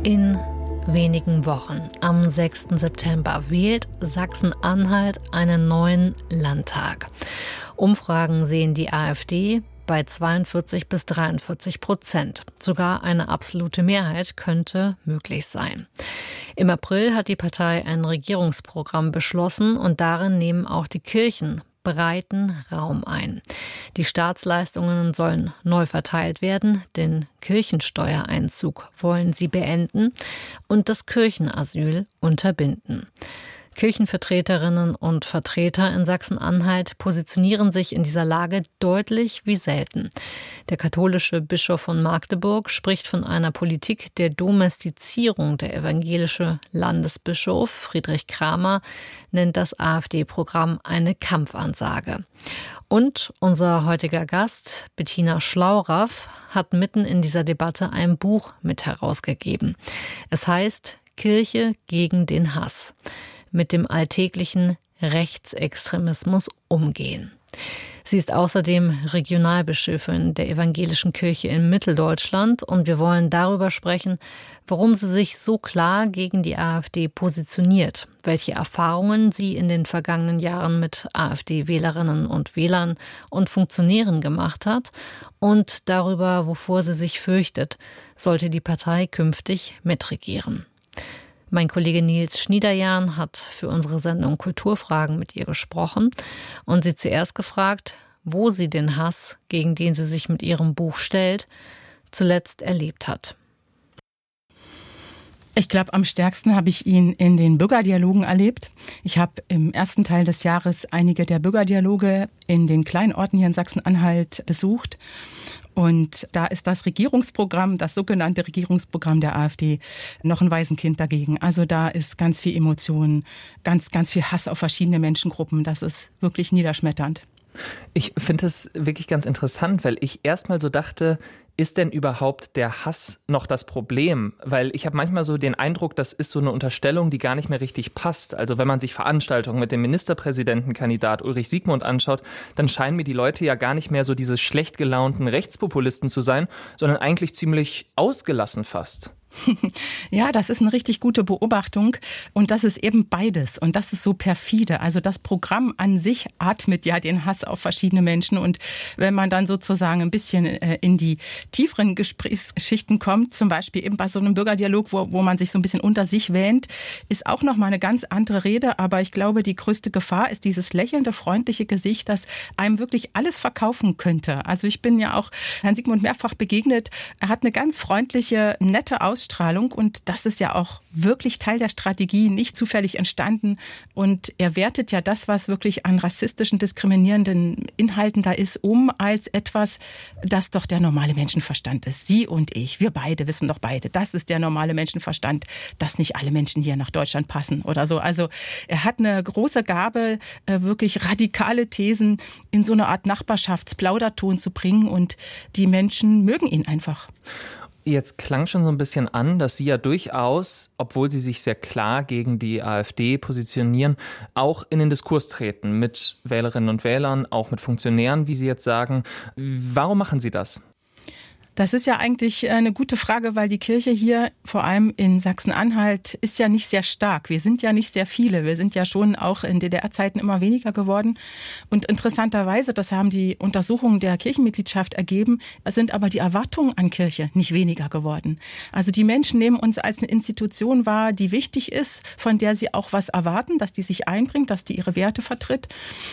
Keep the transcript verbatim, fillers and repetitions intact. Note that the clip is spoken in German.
In wenigen Wochen, am sechsten September, wählt Sachsen-Anhalt einen neuen Landtag. Umfragen sehen die AfD bei zweiundvierzig bis dreiundvierzig Prozent. Sogar eine absolute Mehrheit könnte möglich sein. Im April hat die Partei ein Regierungsprogramm beschlossen und darin nehmen auch die Kirchen breiten Raum ein. Die Staatsleistungen sollen neu verteilt werden, den Kirchensteuereinzug wollen sie beenden und das Kirchenasyl unterbinden. Kirchenvertreterinnen und Vertreter in Sachsen-Anhalt positionieren sich in dieser Lage deutlich wie selten. Der katholische Bischof von Magdeburg spricht von einer Politik der Domestizierung. Der evangelische Landesbischof Friedrich Kramer nennt das AfD-Programm eine Kampfansage. Und unser heutiger Gast, Bettina Schlauraff, hat mitten in dieser Debatte ein Buch mit herausgegeben. Es heißt Kirche gegen den Hass. Mit dem alltäglichen Rechtsextremismus umgehen. Sie ist außerdem Regionalbischöfin der Evangelischen Kirche in Mitteldeutschland und wir wollen darüber sprechen, warum sie sich so klar gegen die AfD positioniert, welche Erfahrungen sie in den vergangenen Jahren mit AfD-Wählerinnen und Wählern und Funktionären gemacht hat und darüber, wovor sie sich fürchtet, sollte die Partei künftig mitregieren. Mein Kollege Nils Schniederjahn hat für unsere Sendung Kulturfragen mit ihr gesprochen und sie zuerst gefragt, wo sie den Hass, gegen den sie sich mit ihrem Buch stellt, zuletzt erlebt hat. Ich glaube, am stärksten habe ich ihn in den Bürgerdialogen erlebt. Ich habe im ersten Teil des Jahres einige der Bürgerdialoge in den Kleinorten hier in Sachsen-Anhalt besucht. Und da ist das Regierungsprogramm, das sogenannte Regierungsprogramm der AfD, noch ein Waisenkind dagegen. Also da ist ganz viel Emotion, ganz, ganz viel Hass auf verschiedene Menschengruppen. Das ist wirklich niederschmetternd. Ich finde es wirklich ganz interessant, weil ich erstmal so dachte, ist denn überhaupt der Hass noch das Problem? Weil ich habe manchmal so den Eindruck, das ist so eine Unterstellung, die gar nicht mehr richtig passt. Also wenn man sich Veranstaltungen mit dem Ministerpräsidentenkandidat Ulrich Siegmund anschaut, dann scheinen mir die Leute ja gar nicht mehr so diese schlecht gelaunten Rechtspopulisten zu sein, sondern eigentlich ziemlich ausgelassen fast. Ja, das ist eine richtig gute Beobachtung und das ist eben beides und das ist so perfide. Also das Programm an sich atmet ja den Hass auf verschiedene Menschen und wenn man dann sozusagen ein bisschen in die tieferen Gesprächsschichten kommt, zum Beispiel eben bei so einem Bürgerdialog, wo, wo man sich so ein bisschen unter sich wähnt, ist auch nochmal eine ganz andere Rede, aber ich glaube, die größte Gefahr ist dieses lächelnde, freundliche Gesicht, das einem wirklich alles verkaufen könnte. Also ich bin ja auch Herrn Siegmund mehrfach begegnet, er hat eine ganz freundliche, nette Ausstrahlung und das ist ja auch wirklich Teil der Strategie, nicht zufällig entstanden und er wertet ja das, was wirklich an rassistischen, diskriminierenden Inhalten da ist, um als etwas, das doch der normale Menschenverstand ist. Sie und ich, wir beide wissen doch beide, das ist der normale Menschenverstand, dass nicht alle Menschen hier nach Deutschland passen oder so. Also er hat eine große Gabe, wirklich radikale Thesen in so eine Art Nachbarschaftsplauderton zu bringen und die Menschen mögen ihn einfach. Jetzt klang schon so ein bisschen an, dass Sie ja durchaus, obwohl Sie sich sehr klar gegen die AfD positionieren, auch in den Diskurs treten mit Wählerinnen und Wählern, auch mit Funktionären, wie Sie jetzt sagen. Warum machen Sie das? Das ist ja eigentlich eine gute Frage, weil die Kirche hier, vor allem in Sachsen-Anhalt, ist ja nicht sehr stark. Wir sind ja nicht sehr viele. Wir sind ja schon auch in D D R-Zeiten immer weniger geworden. Und interessanterweise, das haben die Untersuchungen der Kirchenmitgliedschaft ergeben, sind aber die Erwartungen an Kirche nicht weniger geworden. Also die Menschen nehmen uns als eine Institution wahr, die wichtig ist, von der sie auch was erwarten, dass die sich einbringt, dass die ihre Werte vertritt.